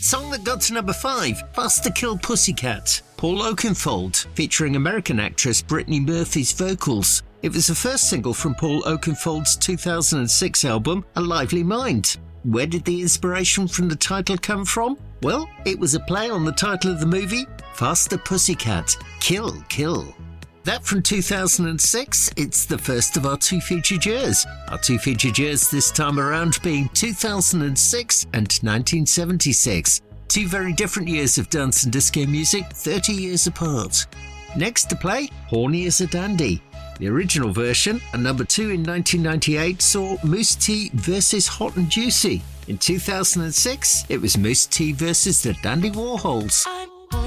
Song that got to number 5, Faster Kill Pussycat, Paul Oakenfold, featuring American actress Brittany Murphy's vocals. It was the first single from Paul Oakenfold's 2006 album, A Lively Mind. Where did the inspiration from the title come from? Well, it was a play on the title of the movie, Faster Pussycat, Kill, Kill. That from 2006, it's the first of our 2 featured years. Our 2 featured years this time around being 2006 and 1976. 2 very different years of dance and disco music, 30 years apart. Next to play, Horny as a Dandy. The original version, a number 2 in 1998, saw Mousse T versus Hot and Juicy. In 2006, it was Mousse T versus the Dandy Warhols.